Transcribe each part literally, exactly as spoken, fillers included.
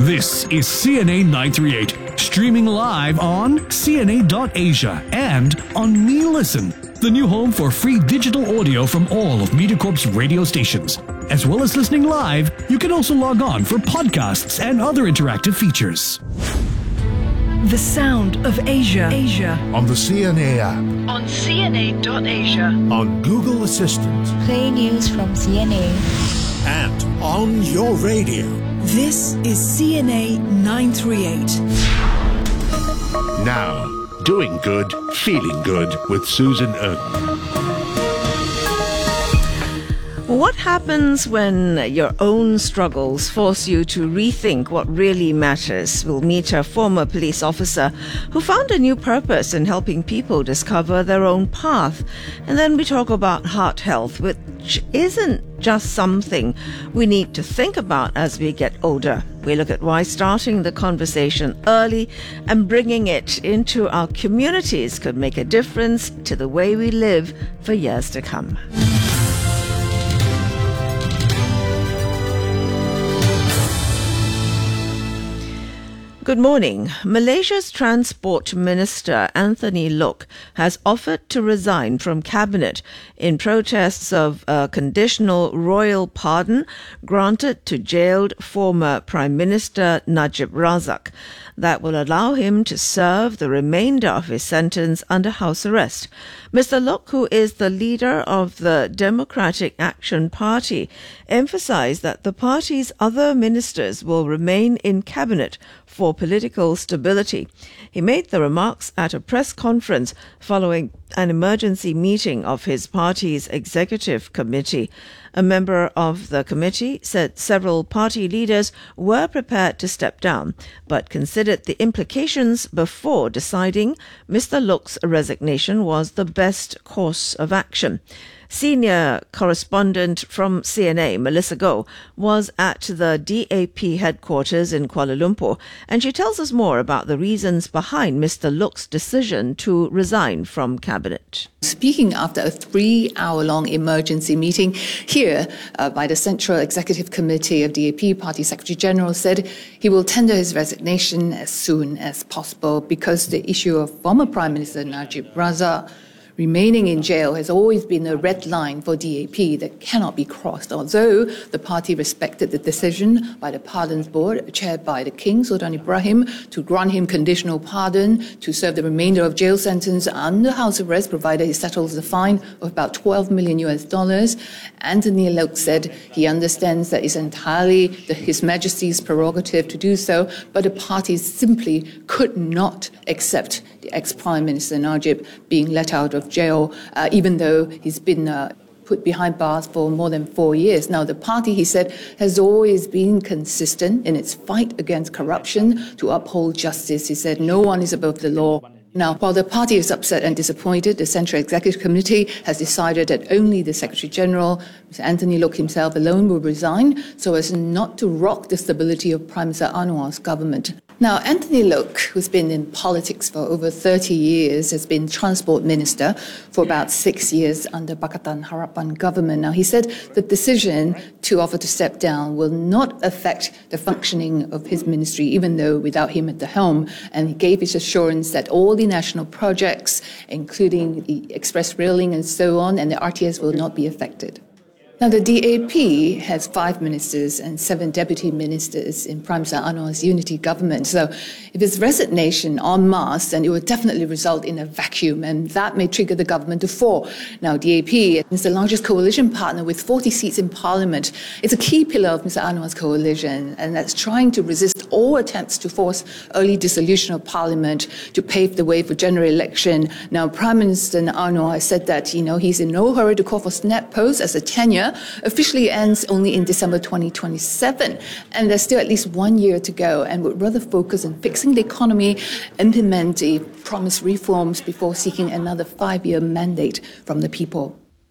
This is C N A nine three eight, streaming live on C N A dot Asia and on Me Listen, the new home for free digital audio from all of MediaCorp's radio stations. As well as listening live, you can also log on for podcasts and other interactive features. The sound of Asia. Asia. On the C N A app. On C N A dot Asia. On Google Assistant. Play news from C N A. And on your radio. This is C N A nine three eight. Now, doing good, feeling good with Susan Erden. What happens when your own struggles force you to rethink what really matters? We'll meet a former police officer who found a new purpose in helping people discover their own path. And then we talk about heart health, which isn't just something we need to think about as we get older. We look at why starting the conversation early and bringing it into our communities could make a difference to the way we live for years to come. Good morning. Malaysia's Transport Minister Anthony Loke has offered to resign from cabinet in protests of a conditional royal pardon granted to jailed former Prime Minister Najib Razak that will allow him to serve the remainder of his sentence under house arrest. Mister Loke, who is the leader of the Democratic Action Party, emphasized that the party's other ministers will remain in cabinet for political stability. He made the remarks at a press conference following an emergency meeting of his party's executive committee. A member of the committee said several party leaders were prepared to step down, but considered the implications before deciding Mister Loke's resignation was the best course of action. Senior correspondent from C N A, Melissa Goh, was at the D A P headquarters in Kuala Lumpur, and she tells us more about the reasons behind Mister Loke's decision to resign from cabinet. Speaking after a three-hour-long emergency meeting here uh, by the Central Executive Committee of D A P, Party Secretary General said he will tender his resignation as soon as possible because the issue of former Prime Minister Najib Razak remaining in jail has always been a red line for D A P that cannot be crossed, although the party respected the decision by the Pardons Board, chaired by the King, Sultan Ibrahim, to grant him conditional pardon to serve the remainder of jail sentence under house arrest, provided he settles the fine of about twelve million U S dollars. Anthony Loke said he understands that it's entirely the, His Majesty's prerogative to do so, but the party simply could not accept the ex-Prime Minister Najib being let out of jail, uh, even though he's been uh, put behind bars for more than four years. Now, the party, he said, has always been consistent in its fight against corruption to uphold justice. He said, no one is above the law. Now, while the party is upset and disappointed, the Central Executive Committee has decided that only the Secretary-General, Mister Anthony Loke himself alone, will resign so as not to rock the stability of Prime Minister Anwar's government. Now, Anthony Loke, who's been in politics for over thirty years, has been Transport Minister for about six years under Pakatan Harapan government. Now, he said the decision to offer to step down will not affect the functioning of his ministry, even though without him at the helm. And he gave his assurance that all the national projects, including the express railing and so on, and the R T S will not be affected. Now, the D A P has five ministers and seven deputy ministers in Prime Minister Anwar's unity government. So if his resignation en masse, then it would definitely result in a vacuum, and that may trigger the government to fall. Now, D A P is the largest coalition partner with forty seats in parliament. It's a key pillar of Mister Anwar's coalition, and that's trying to resist all attempts to force early dissolution of parliament to pave the way for general election. Now, Prime Minister Anwar has said that, you know, he's in no hurry to call for snap post as a tenure officially ends only in December twenty twenty-seven, and there's still at least one year to go, and would rather focus on fixing the economy, implement the promised reforms before seeking another five-year mandate from the people.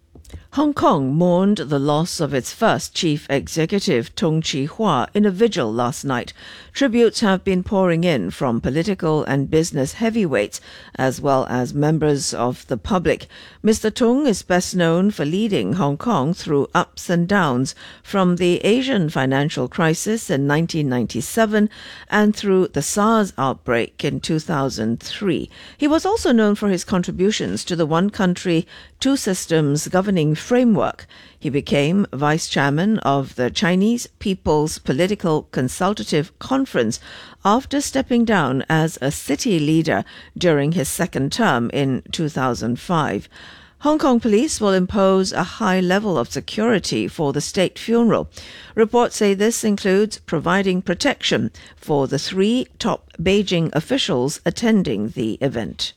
Hong Kong mourned the loss of its first chief executive, Tung Chee-hwa, in a vigil last night. Tributes have been pouring in from political and business heavyweights, as well as members of the public. Mister Tung is best known for leading Hong Kong through ups and downs, from the Asian financial crisis in nineteen ninety-seven and through the SARS outbreak in two thousand three. He was also known for his contributions to the One Country, Two Systems governing framework. He became vice chairman of the Chinese People's Political Consultative Conference after stepping down as a city leader during his second term in two thousand five. Hong Kong police will impose a high level of security for the state funeral. Reports say this includes providing protection for the three top Beijing officials attending the event.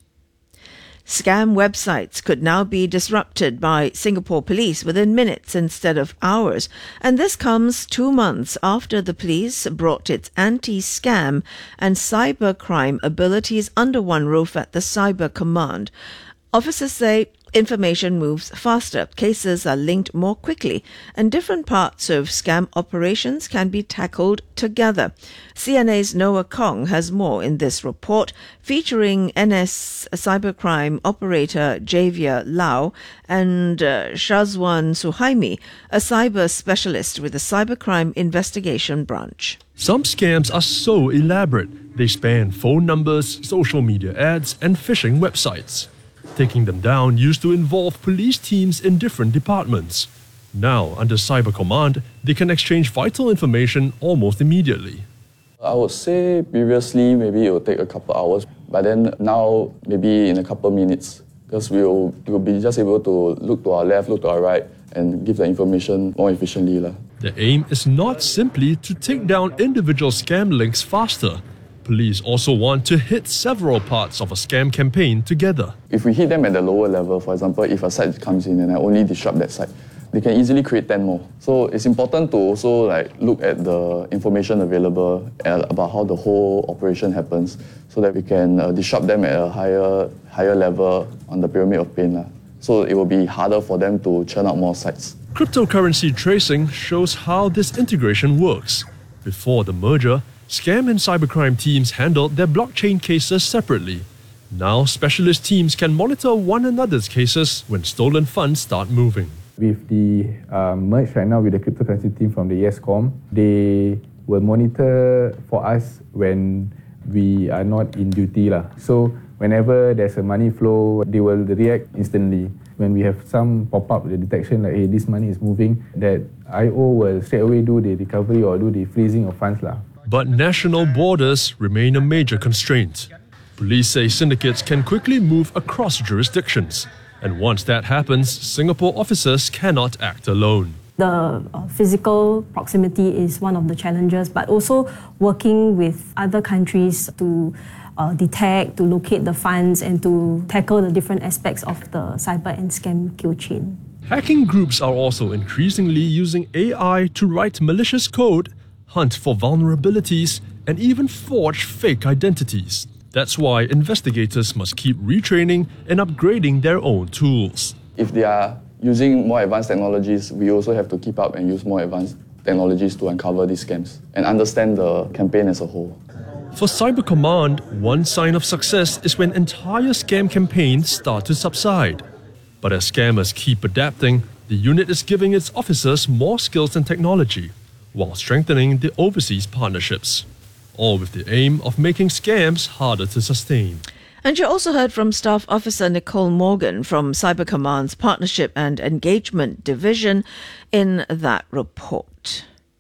Scam websites could now be disrupted by Singapore police within minutes instead of hours, and this comes two months after the police brought its anti-scam and cybercrime abilities under one roof at the Cyber Command. Officers say information moves faster, cases are linked more quickly, and different parts of scam operations can be tackled together. C N A's Noah Kong has more in this report, featuring N S cybercrime operator Javier Lau and uh, Shazwan Suhaimi, a cyber specialist with the Cybercrime Investigation Branch. Some scams are so elaborate, they span phone numbers, social media ads, and phishing websites. Taking them down used to involve police teams in different departments. Now, under Cyber Command, they can exchange vital information almost immediately. I would say previously maybe it would take a couple hours, but then now maybe in a couple minutes, because we will we'll be just able to look to our left, look to our right, and give the information more efficiently. The aim is not simply to take down individual scam links faster. Police also want to hit several parts of a scam campaign together. If we hit them at the lower level, for example, if a site comes in and I only disrupt that site, they can easily create ten more. So it's important to also like look at the information available about how the whole operation happens, so that we can uh, disrupt them at a higher higher level on the pyramid of pain. Uh. So it will be harder for them to churn out more sites. Cryptocurrency tracing shows how this integration works. Before the merger, scam and cybercrime teams handled their blockchain cases separately. Now, specialist teams can monitor one another's cases when stolen funds start moving. With the uh, merge right now with the cryptocurrency team from the YesCom, they will monitor for us when we are not in duty. lah. So whenever there's a money flow, they will react instantly. When we have some pop-up the detection like, hey, this money is moving, that I O will straight away do the recovery or do the freezing of funds. lah. But national borders remain a major constraint. Police say syndicates can quickly move across jurisdictions. And once that happens, Singapore officers cannot act alone. The uh, physical proximity is one of the challenges, but also working with other countries to uh, detect, to locate the funds, and to tackle the different aspects of the cyber and scam kill chain. Hacking groups are also increasingly using A I to write malicious code, hunt for vulnerabilities, and even forge fake identities. That's why investigators must keep retraining and upgrading their own tools. If they are using more advanced technologies, we also have to keep up and use more advanced technologies to uncover these scams and understand the campaign as a whole. For Cyber Command, one sign of success is when entire scam campaigns start to subside. But as scammers keep adapting, the unit is giving its officers more skills and technology, while strengthening the overseas partnerships, all with the aim of making scams harder to sustain. And you also heard from Staff Officer Nicole Morgan from Cyber Command's Partnership and Engagement Division in that report.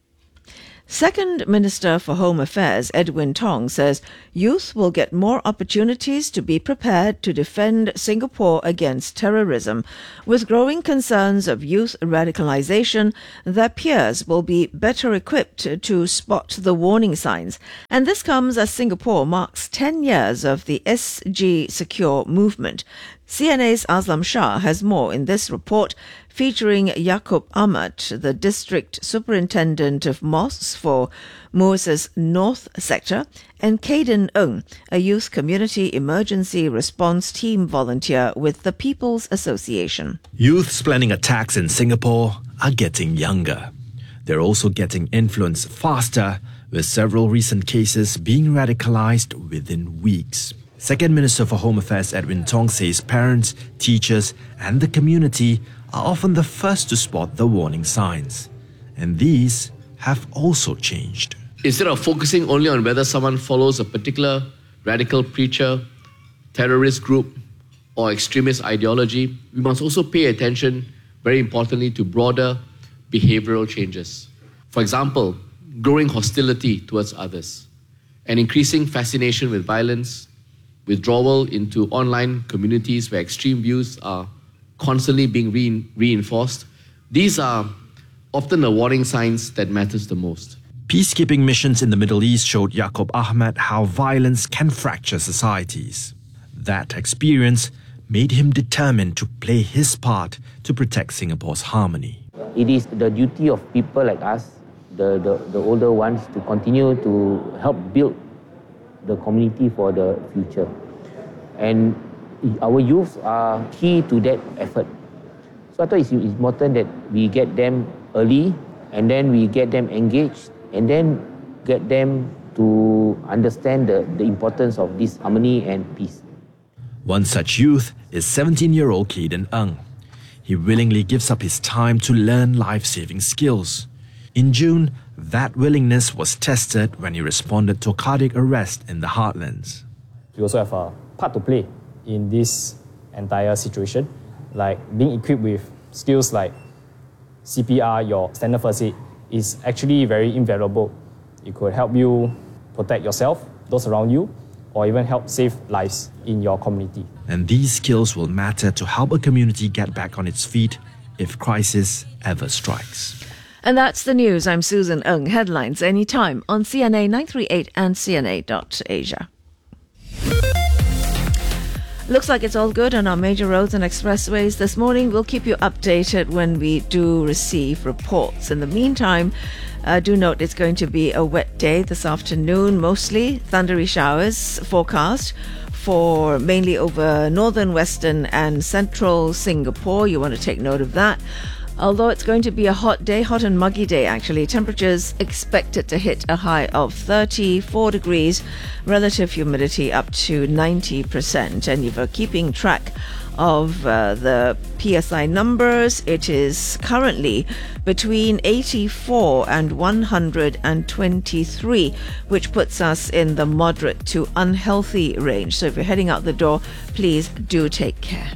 Second Minister for Home Affairs Edwin Tong says youth will get more opportunities to be prepared to defend Singapore against terrorism. With growing concerns of youth radicalization, their peers will be better equipped to spot the warning signs. And this comes as Singapore marks ten years of the S G Secure movement. C N A's Aslam Shah has more in this report, featuring Yaakob Ahmad, the District Superintendent of Mosques for Muas's North Sector, and Caden Ng, a Youth Community Emergency Response Team volunteer with the People's Association. Youths planning attacks in Singapore are getting younger. They're also getting influenced faster, with several recent cases being radicalized within weeks. Second Minister for Home Affairs Edwin Tong says parents, teachers and the community are often the first to spot the warning signs. And these have also changed. Instead of focusing only on whether someone follows a particular radical preacher, terrorist group or extremist ideology, we must also pay attention, very importantly, to broader behavioral changes. For example, growing hostility towards others, an increasing fascination with violence, withdrawal into online communities where extreme views are constantly being re- reinforced. These are often the warning signs that matters the most. Peacekeeping missions in the Middle East showed Yaakob Ahmad how violence can fracture societies. That experience made him determined to play his part to protect Singapore's harmony. It is the duty of people like us, the, the, the older ones, to continue to help build the community for the future. And our youth are key to that effort. So I thought it's important that we get them early, and then we get them engaged, and then get them to understand the, the importance of this harmony and peace. One such youth is seventeen-year-old Caden Ng. He willingly gives up his time to learn life-saving skills. In June, that willingness was tested when he responded to a cardiac arrest in the heartlands. We also have a part to play in this entire situation, like being equipped with skills like C P R, your standard first aid, is actually very invaluable. It could help you protect yourself, those around you, or even help save lives in your community. And these skills will matter to help a community get back on its feet if crisis ever strikes. And that's the news. I'm Susan Ng. Headlines anytime on C N A nine three eight and C N A dot Asia. Looks like it's all good on our major roads and expressways this morning. We'll keep you updated when we do receive reports. In the meantime, uh, do note it's going to be a wet day this afternoon, mostly thundery showers forecast for mainly over northern, western and central Singapore. You want to take note of that. Although it's going to be a hot day, hot and muggy day actually. Temperatures expected to hit a high of thirty-four degrees, relative humidity up to ninety percent. And if you're keeping track of uh, the P S I numbers, it is currently between eighty-four and one hundred twenty-three, which puts us in the moderate to unhealthy range. So if you're heading out the door, please do take care.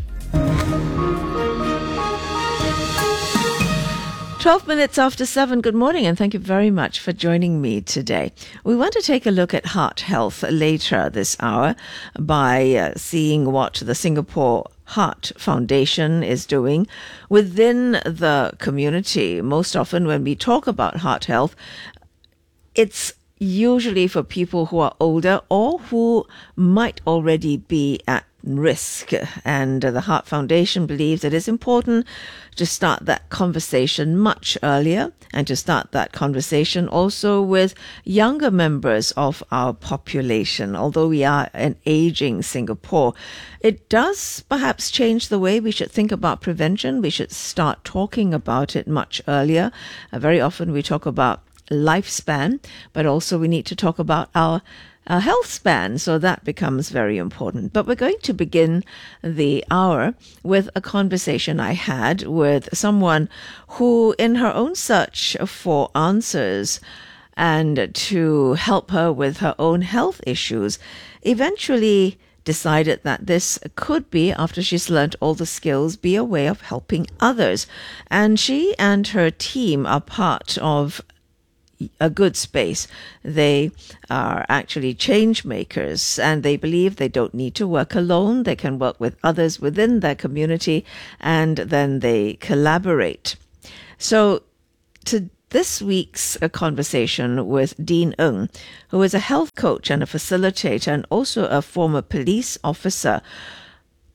twelve minutes after seven, good morning and thank you very much for joining me today. We want to take a look at heart health later this hour by uh, seeing what the Singapore Heart Foundation is doing within the community. Most often when we talk about heart health, it's usually for people who are older or who might already be at risk, and the Heart Foundation believes it is important to start that conversation much earlier and to start that conversation also with younger members of our population. Although we are an aging Singapore, it does perhaps change the way we should think about prevention. We should start talking about it much earlier. Uh, very often we talk about lifespan, but also we need to talk about our Uh, health span, so that becomes very important. But we're going to begin the hour with a conversation I had with someone who, in her own search for answers and to help her with her own health issues, eventually decided that this could be, after she's learnt all the skills, be a way of helping others. And she and her team are part of a good space. They are actually change makers, and they believe they don't need to work alone. They can work with others within their community, and then they collaborate. So to this week's uh, conversation with Dean Ng, who is a health coach and a facilitator and also a former police officer,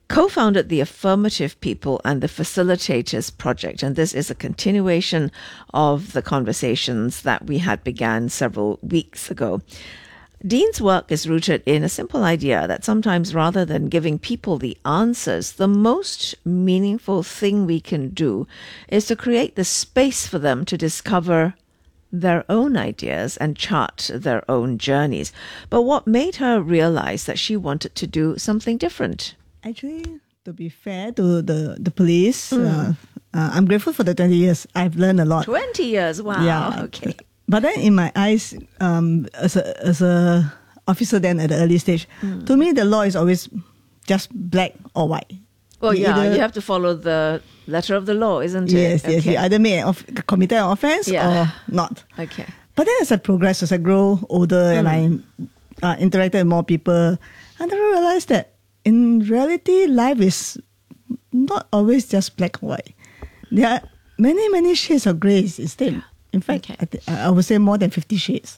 co-founded the Affirmative People and the Facilitators Project, and this is a continuation of the conversations that we had began several weeks ago. Dean's work is rooted in a simple idea that sometimes rather than giving people the answers, the most meaningful thing we can do is to create the space for them to discover their own ideas and chart their own journeys. But what made her realize that she wanted to do something different? Actually, to be fair to the, the police, Mm. uh, uh, I'm grateful for the twenty years. I've learned a lot. twenty years, wow. Yeah. Okay. But then in my eyes, um, as a as a officer then at the early stage, Mm. to me the law is always just black or white. Well, You yeah, either- you have to follow the letter of the law, isn't Yes, it? yes. You either made an off- committed an offence Yeah. or not. Okay. But then as I progress, as I grow older and I uh, interacted with more people, I never realized that in reality, life is not always just black and white. There are many, many shades of grey instead. In fact, I, th- I would say more than fifty shades.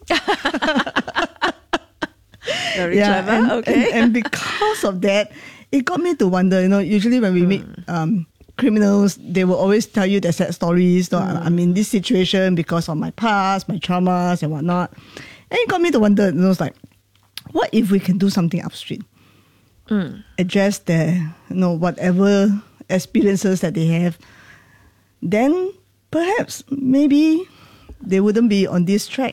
Very Yeah, clever. and, Okay. and, and because of that, it got me to wonder, you know, usually when we meet um, criminals, they will always tell you their sad stories. No, Mm. I'm in this situation because of my past, my traumas and whatnot. And it got me to wonder, you know, it's like, what if we can do something upstream? Mm. Address their, you know, whatever experiences that they have. Then perhaps, maybe they wouldn't be on this track.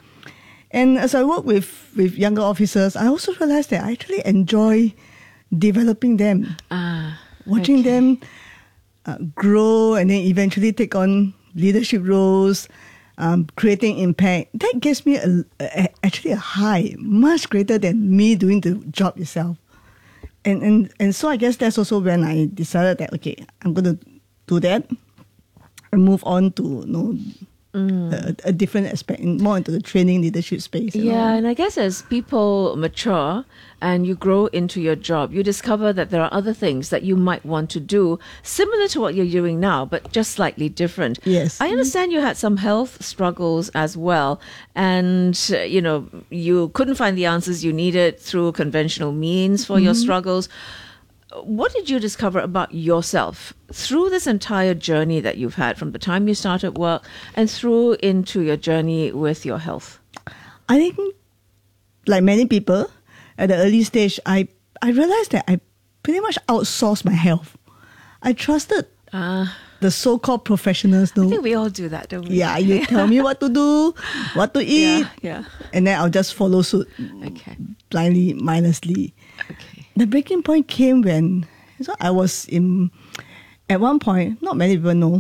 And as I work with, with younger officers, I also realized that I actually enjoy developing them, Ah, watching okay. them uh, grow and then eventually take on leadership roles, um, creating impact. That gives me a, a, actually a high, much greater than me doing the job itself. And, and, and so I guess that's also when I decided that, okay, I'm going to do that and move on to, you know, Mm. a, a different aspect, in- more into the training leadership space. you Yeah, know. and I guess as people mature and you grow into your job, you discover that there are other things that you might want to do, similar to what you're doing now, but just slightly different. Yes. I understand you had some health struggles as well, and uh, you know, you couldn't find the answers you needed through conventional means for your Mhm. struggles. What did you discover about yourself through this entire journey that you've had from the time you started work and through into your journey with your health? I think, like many people, at the early stage, I, I realized that I pretty much outsourced my health. I trusted Ah. the so-called professionals. I No? think we all do that, don't we? Yeah, you tell me what to do, what to eat, Yeah, yeah. and then I'll just follow suit, Okay. blindly, mindlessly. Okay. The breaking point came when so I was in, at one point, not many people know,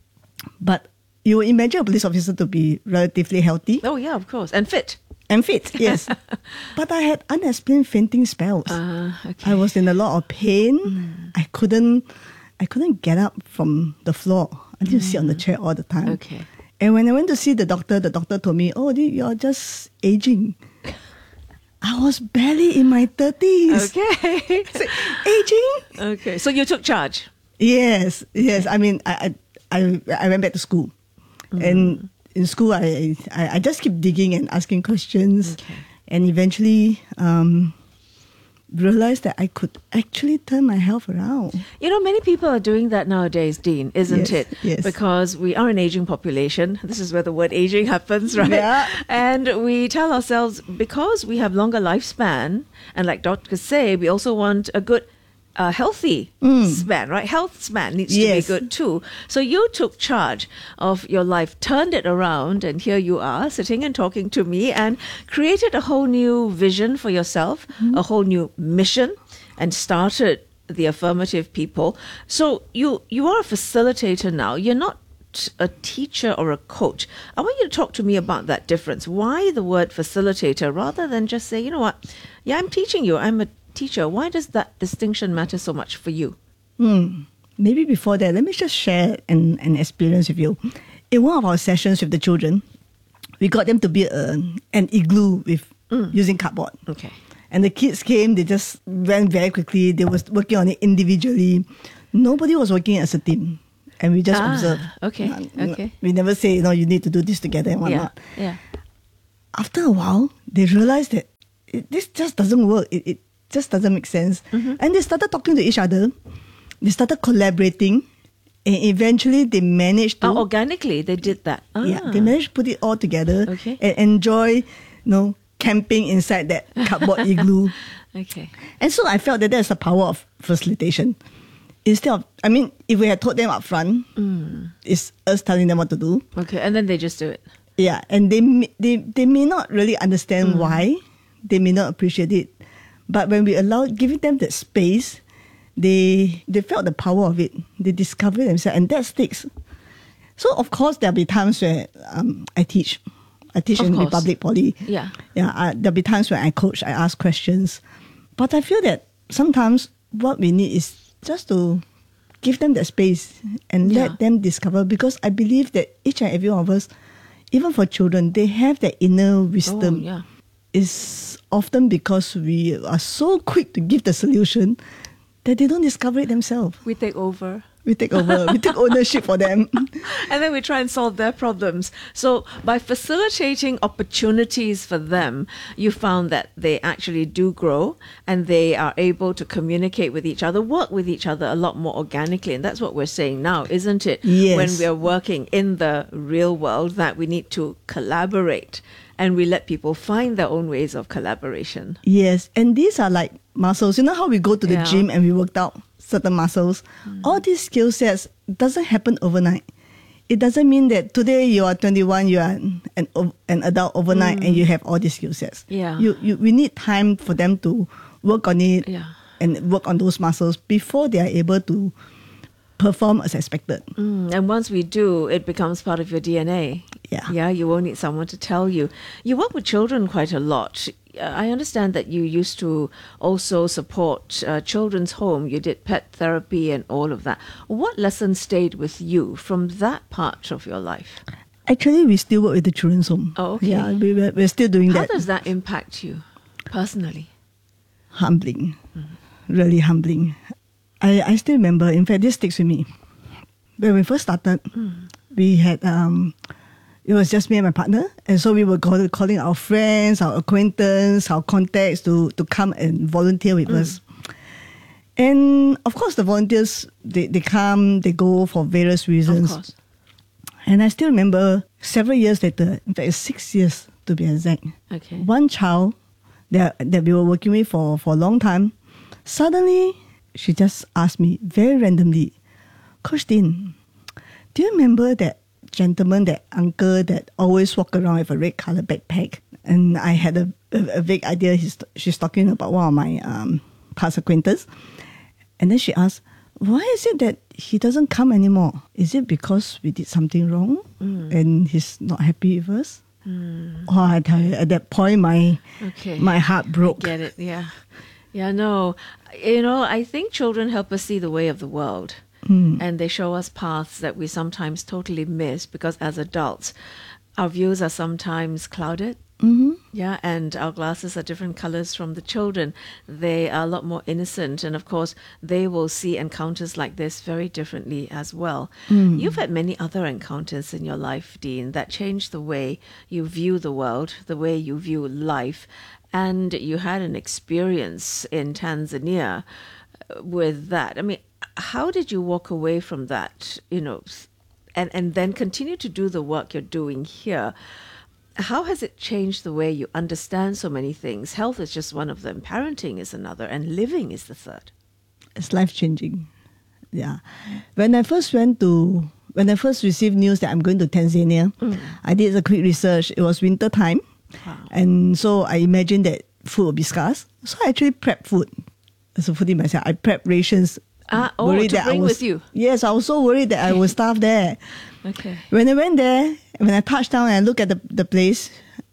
but you would imagine a police officer to be relatively healthy. Oh, yeah, of course. And fit. And fit, yes. But I had unexplained fainting spells. Uh, okay. I was in a lot of pain. I couldn't I couldn't get up from the floor. I need to sit on the chair all the time. Okay. And when I went to see the doctor, the doctor told me, oh, you're just aging. I was barely in my thirties. Okay. Aging? Okay. So you took charge. Yes, yes. I mean, I I, I, I went back to school. And in school, I, I, I just keep digging and asking questions. And eventually um, realized that I could actually turn my health around. You know, many people are doing that nowadays, Dean, isn't Yes, it? yes. Because we are an aging population. This is where the word aging happens, right? Yeah. And we tell ourselves, because we have longer lifespan, and like doctors say, we also want a good, uh, healthy span, right? Health span needs Yes. to be good too. So you took charge of your life, turned it around, and here you are sitting and talking to me and created a whole new vision for yourself, a whole new mission, and started the Affirmative People. So you you are a facilitator now. You're not a teacher or a coach. I want you to talk to me about that difference. Why the word facilitator rather than just say, you know what, yeah, I'm teaching you, I'm a teacher. Why does that distinction matter so much for you? Hmm. Maybe before that, let me just share an, an experience with you. In one of our sessions with the children, we got them to build a, an igloo with using cardboard. Okay. And the kids came, they just went very quickly. They was working on it individually. Nobody was working as a team. And we just Ah, observed. okay, Uh, okay. We never say, you know, you need to do this together and Yeah, whatnot. yeah. After a while, they realized that it, this just doesn't work. It, it just doesn't make sense. Mm-hmm. And they started talking to each other. They started collaborating. And eventually they managed to... Oh, organically, they did that. Ah. Yeah, they managed to put it all together okay. and enjoy, you know, camping inside that cardboard igloo. Okay. And so I felt that that's the power of facilitation. Instead of, I mean, if we had told them up front, mm. it's us telling them what to do. Okay, and then they just do it. Yeah, and they may- they they may not really understand mm. why, they may not appreciate it, but when we allow, giving them that space, they they felt the power of it. They discovered themselves, and that sticks. So of course there'll be times where um, I teach, I teach of in course. Republic Poly. Yeah, yeah. Uh, there'll be times when I coach, I ask questions, but I feel that sometimes what we need is just to give them that space and Yeah. let them discover. Because I believe that each and every one of us, even for children, they have that inner wisdom. Oh, yeah. It's often because we are so quick to give the solution that they don't discover it themselves. We take over. We take over. We take ownership for them. And then we try and solve their problems. So by facilitating opportunities for them, you found that they actually do grow and they are able to communicate with each other, work with each other a lot more organically. And that's what we're saying now, isn't it? Yes. When we're working in the real world, that we need to collaborate and we let people find their own ways of collaboration. Yes, and these are like muscles. You know how we go to the Yeah. gym and we worked out certain muscles? Mm. All these skill sets doesn't happen overnight. It doesn't mean that today you are twenty-one, you are an, an adult overnight mm. and you have all these skill sets. Yeah. You, you, we need time for them to work on it Yeah. and work on those muscles before they are able to perform as expected. Mm, and once we do, it becomes part of your D N A. Yeah. Yeah, you won't need someone to tell you. You work with children quite a lot. Uh, I understand that you used to also support uh, children's home. You did pet therapy and all of that. What lessons stayed with you from that part of your life? Actually, we still work with the children's home. Oh, okay. Yeah, we, we're, we're still doing How that. does that impact you personally? Humbling. Mm. Really humbling. I, I still remember, in fact, this sticks with me. When we first started, mm. we had, um, it was just me and my partner. And so we were call, calling our friends, our acquaintance, our contacts to, to come and volunteer with mm. us. And of course, the volunteers, they, they come, they go for various reasons. Of course. And I still remember several years later, in fact, six years to be exact. Okay. One child that, that we were working with for, for a long time, suddenly she just asked me very randomly, Coach Dean, do you remember that gentleman, that uncle that always walk around with a red color backpack? And I had a, a, a vague idea he's, she's talking about one of my um, past acquaintance. And then she asked, why is it that he doesn't come anymore? Is it because we did something wrong mm. and he's not happy with us? Mm. Oh, I tell you, at that point, my okay. my heart broke. I get it, yeah. Yeah, no. You know, I think children help us see the way of the world. Mm. And they show us paths that we sometimes totally miss because as adults, our views are sometimes clouded. Mm-hmm. Yeah, and our glasses are different colors from the children. They are a lot more innocent. And of course, they will see encounters like this very differently as well. Mm. You've had many other encounters in your life, Dean, that changed the way you view the world, the way you view life. And you had an experience in Tanzania with that. I mean, how did you walk away from that, you know, and, and then continue to do the work you're doing here? How has it changed the way you understand so many things? Health is just one of them. Parenting is another. And living is the third. It's life-changing. Yeah. When I first went to, when I first received news that I'm going to Tanzania, mm. I did a quick research. It was winter time. Wow. And so I imagined that food would be scarce. So I actually prepped food. As a foodie myself, I prepped rations. Ah, oh, to that bring I was, with you? Yes, I was so worried that I was starve there. Okay. When I went there, when I touched down and I looked at the, the place,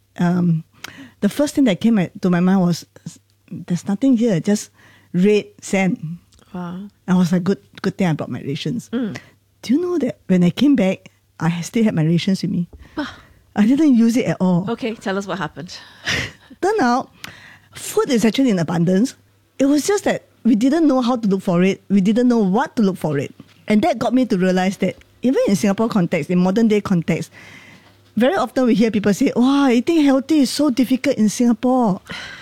um, the first thing that came to my mind was, there's nothing here, just red sand. Wow. I was like, good good thing I brought my rations. Mm. Do you know that when I came back, I still had my rations with me? Ah. I didn't use it at all. Okay, tell us what happened. Turned out, food is actually in abundance. It was just that we didn't know how to look for it. We didn't know what to look for it. And that got me to realize that even in Singapore context, in modern day context, very often we hear people say, wow, eating healthy is so difficult in Singapore.